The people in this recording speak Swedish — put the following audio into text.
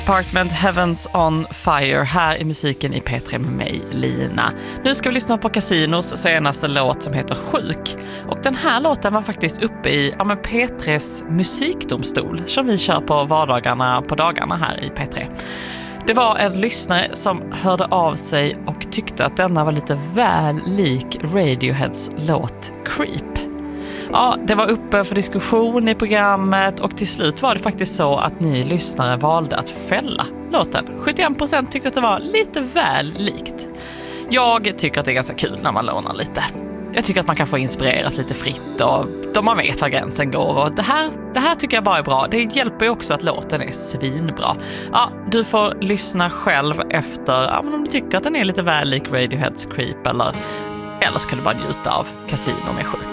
Apartment Heavens on Fire här i musiken i P3 med mig, Lina. Nu ska vi lyssna på Casinos senaste låt som heter Sjuk. Och den här låten var faktiskt uppe i P3s musikdomstol som vi kör på vardagarna på dagarna här i P3. Det var en lyssnare som hörde av sig och tyckte att denna var lite väl lik Radioheads låt Creep. Ja, det var uppe för diskussion i programmet och till slut var det faktiskt så att ni lyssnare valde att fälla låten. 71% tyckte att det var lite väl likt. Jag tycker att det är ganska kul när man lånar lite. Jag tycker att man kan få inspireras lite fritt och då man vet var gränsen går. Och det här tycker jag bara är bra. Det hjälper ju också att låten är svinbra. Ja, du får lyssna själv efter om du tycker att den är lite väl lik Radioheads Creep eller ska du bara njuta av Casino med Sjuk.